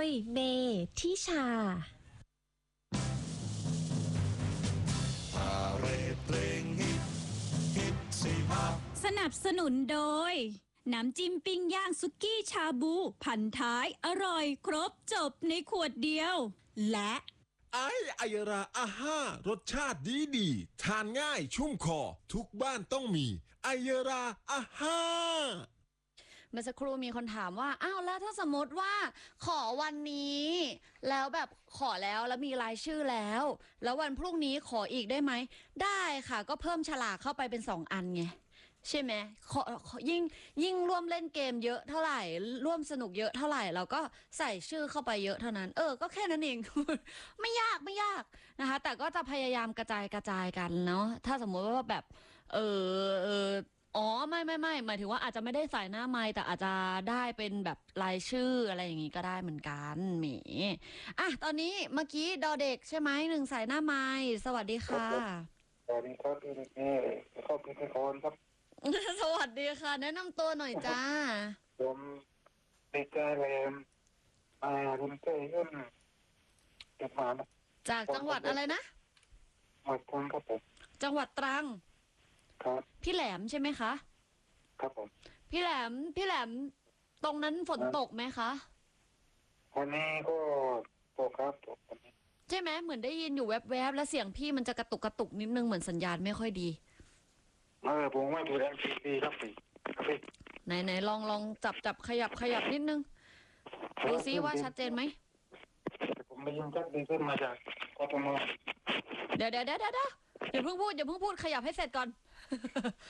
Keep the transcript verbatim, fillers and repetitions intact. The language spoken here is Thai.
ยเมทิชาพาเรดเพลงฮิตฮิตสิฮับสนับสนุนโดยน้ำจิ้มปิ้งย่างซุกี้ชาบูพันท้ายอร่อยครบจบในขวดเดียวและไอไอราอาห้ารสชาติดีดีทานง่ายชุ่มคอทุกบ้านต้องมีไอราอาห้าเมื่อสักครู่มีคนถามว่าอ้าวแล้วถ้าสมมติว่าขอวันนี้แล้วแบบขอแล้วแล้วมีรายชื่อแล้วแล้ววันพรุ่งนี้ขออีกได้ไหมได้ค่ะก็เพิ่มฉลากเข้าไปเป็นสองอันไงใช่ไหมขอยิ่งยิ่งร่วมเล่นเกมเยอะเท่าไหร่ร่วมสนุกเยอะเท่าไหร่เราก็ใส่ชื่อเข้าไปเยอะเท่านั้นเออก็แค่นั้นเอง ไม่ยากไม่ยากนะคะแต่ก็จะพยายามกระจายกระจายกันเนาะถ้าสมมติว่าแบบเออเอออ๋อไม่ไม่ไม่หมายถึงว่าอาจจะไม่ได้ใส่หน้าไมค์แต่อาจจะได้เป็นแบบรายชื่ออะไรอย่างงี้ก็ได้เหมือนกันหมีอ่ะตอนนี้เมื่อกี้ดอเด็กใช่ไหมหนึ่งใส่หน้าไมค์สวัสดีค่ะสวัสดีครับพี่นี่ขอบคุณพี่พรครับสวัสดีค่ะแนะนำตัวหน่อยจ้าผมเด็กชายแหลมอ่าลุงเต้ยุ่นเด็กหมานะจากจังหวัดอะไรนะหมัดทังครับผมจังหวัดตรังครับพี่แหลมใช่ไหมคะครับผมพี่แหลมพี่แหลมตรงนั้นฝนตกไหมคะวันนี้ก็ตกครับตกวันนี้ใช่ไหมเหมือนได้ยินอยู่แวบๆแล้วเสียงพี่มันจะกระตุกกระตุกนิดนึงเหมือนสัญญาณไม่ค่อยดีเออผมไม่ดูแลทีวีครับพี่ครับพี่ไหนไหนลองลองจับจับขยับขยับนิดนึงดูซิว่าชัดเจนไหมผมไม่ยินชัดดีขึ้นมาจากกทมเดี๋ยวเดี๋ยวเดี๋ยวเดี๋ยวอย่าเพิ่งพูดอย่าเพิ่งพูดขยับให้เสร็จก่อน